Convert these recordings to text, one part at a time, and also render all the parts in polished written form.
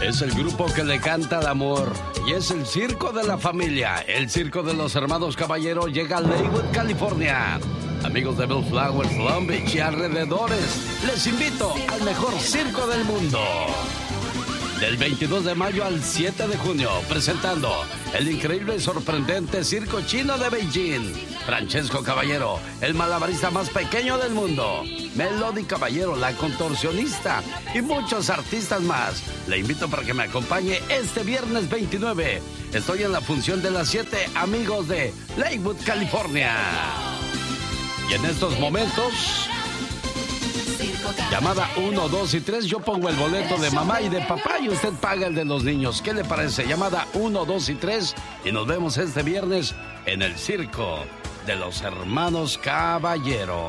Es el grupo que le canta al amor y es el circo de la familia. El circo de los hermanos Caballero llega a Lakewood, California. Amigos de Bellflower, Long Beach y alrededores, les invito al mejor circo del mundo. Del 22 de mayo al 7 de junio, presentando el increíble y sorprendente circo chino de Beijing. Francesco Caballero, el malabarista más pequeño del mundo. Melody Caballero, la contorsionista. Y muchos artistas más. Le invito para que me acompañe este viernes 29. Estoy en la función de las 7, amigos de Lakewood, California. Y en estos momentos... llamada 1, 2 y 3, yo pongo el boleto de mamá y de papá y usted paga el de los niños. ¿Qué le parece? Llamada 1, 2 y 3 y nos vemos este viernes en el circo de los hermanos Caballero.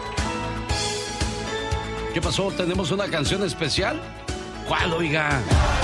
¿Qué pasó? ¿Tenemos una canción especial? ¿Cuál, oiga?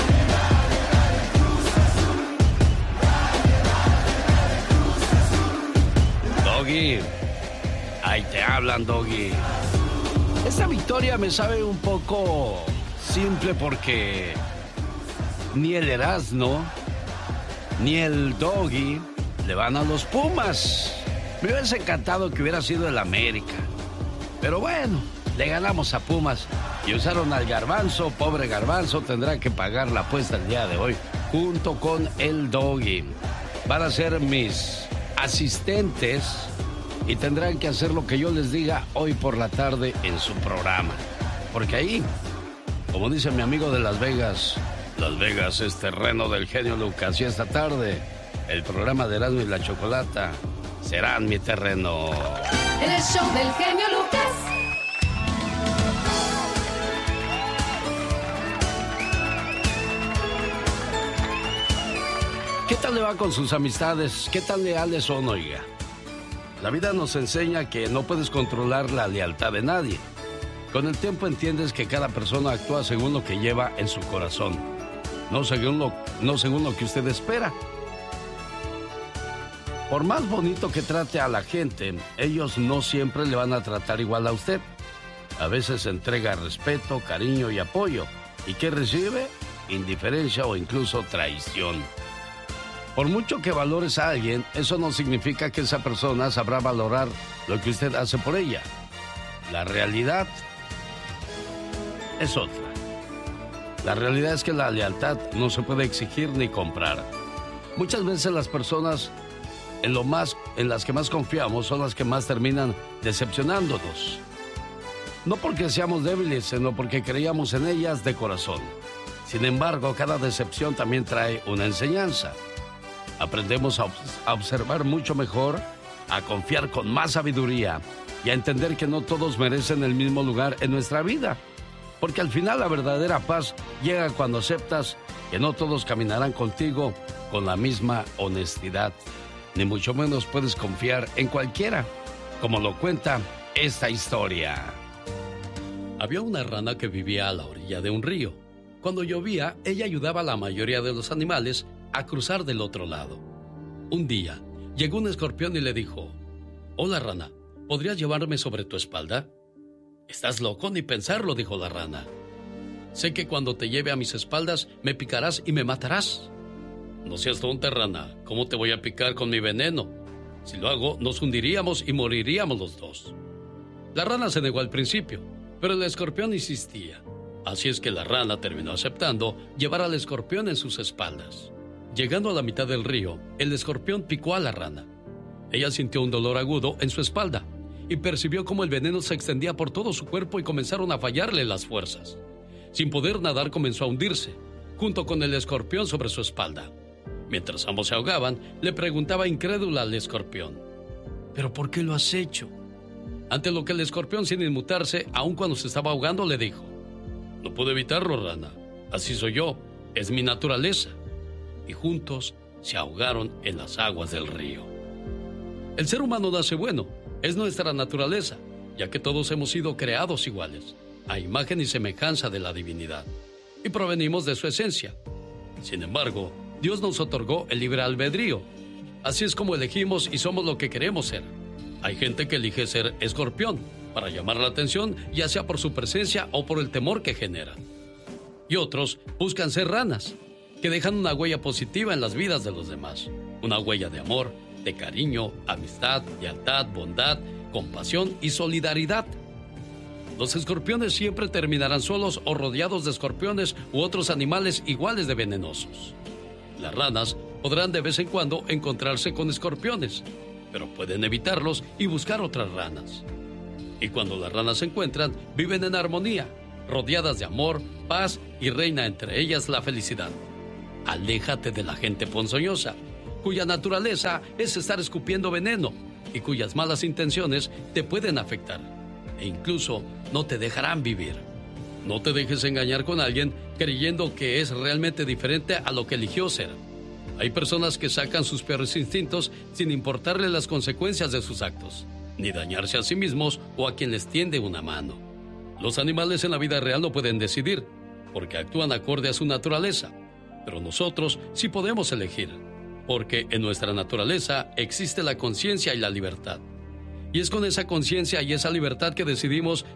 Doggy. Ahí te hablan, Doggy. Esta victoria me sabe un poco simple porque ni el Erasmo ni el Doggy le van a los Pumas. Me hubiese encantado que hubiera sido el América. Pero bueno, le ganamos a Pumas y usaron al Garbanzo. Pobre Garbanzo, tendrá que pagar la apuesta el día de hoy junto con el Doggy. Van a ser mis asistentes y tendrán que hacer lo que yo les diga hoy por la tarde en su programa. Porque ahí, como dice mi amigo de Las Vegas es terreno del genio Lucas. Y esta tarde, el programa de Erasmo y la Chocolata serán mi terreno. El show del genio Lucas. ¿Qué tal le va con sus amistades? ¿Qué tan leales son, oiga? La vida nos enseña que no puedes controlar la lealtad de nadie. Con el tiempo entiendes que cada persona actúa según lo que lleva en su corazón, no según lo que usted espera. Por más bonito que trate a la gente, ellos no siempre le van a tratar igual a usted. A veces entrega respeto, cariño y apoyo. ¿Y qué recibe? Indiferencia o incluso traición. Por mucho que valores a alguien, eso no significa que esa persona sabrá valorar lo que usted hace por ella. La realidad es otra. La realidad es que la lealtad no se puede exigir ni comprar. Muchas veces las personas en las que más confiamos son las que más terminan decepcionándonos. No porque seamos débiles, sino porque creíamos en ellas de corazón. Sin embargo, cada decepción también trae una enseñanza. Aprendemos a observar mucho mejor, a confiar con más sabiduría y a entender que no todos merecen el mismo lugar en nuestra vida. Porque al final la verdadera paz llega cuando aceptas que no todos caminarán contigo con la misma honestidad. Ni mucho menos puedes confiar en cualquiera, como lo cuenta esta historia. Había una rana que vivía a la orilla de un río. Cuando llovía, ella ayudaba a la mayoría de los animales a cruzar del otro lado. Un día, llegó un escorpión y le dijo: «Hola, rana, ¿podrías llevarme sobre tu espalda?» «Estás loco, ni pensarlo», dijo la rana. «Sé que cuando te lleve a mis espaldas me picarás y me matarás». «No seas tonta, rana, ¿cómo te voy a picar con mi veneno? Si lo hago, nos hundiríamos y moriríamos los dos». La rana se negó al principio, pero el escorpión insistía. Así es que la rana terminó aceptando llevar al escorpión en sus espaldas. Llegando a la mitad del río, el escorpión picó a la rana. Ella sintió un dolor agudo en su espalda y percibió cómo el veneno se extendía por todo su cuerpo y comenzaron a fallarle las fuerzas. Sin poder nadar, comenzó a hundirse, junto con el escorpión sobre su espalda. Mientras ambos se ahogaban, le preguntaba incrédula al escorpión: «¿Pero por qué lo has hecho?». Ante lo que el escorpión, sin inmutarse, aun cuando se estaba ahogando, le dijo: «No pude evitarlo, rana. Así soy yo. Es mi naturaleza». Y juntos se ahogaron en las aguas del río. El ser humano nace bueno. Es nuestra naturaleza, ya que todos hemos sido creados iguales, a imagen y semejanza de la divinidad, y provenimos de su esencia. Sin embargo, Dios nos otorgó el libre albedrío. Así es como elegimos y somos lo que queremos ser. Hay gente que elige ser escorpión para llamar la atención, ya sea por su presencia o por el temor que genera. Y otros buscan ser ranas, que dejan una huella positiva en las vidas de los demás. Una huella de amor, de cariño, amistad, lealtad, bondad, compasión y solidaridad. Los escorpiones siempre terminarán solos o rodeados de escorpiones u otros animales iguales de venenosos. Las ranas podrán de vez en cuando encontrarse con escorpiones, pero pueden evitarlos y buscar otras ranas. Y cuando las ranas se encuentran, viven en armonía, rodeadas de amor, paz y reina entre ellas la felicidad. Aléjate de la gente ponzoñosa, cuya naturaleza es estar escupiendo veneno y cuyas malas intenciones te pueden afectar e incluso no te dejarán vivir. No te dejes engañar con alguien creyendo que es realmente diferente a lo que eligió ser. Hay personas que sacan sus peores instintos sin importarle las consecuencias de sus actos, ni dañarse a sí mismos o a quien les tiende una mano. Los animales en la vida real no pueden decidir, porque actúan acorde a su naturaleza, pero nosotros sí podemos elegir, porque en nuestra naturaleza existe la conciencia y la libertad. Y es con esa conciencia y esa libertad que decidimos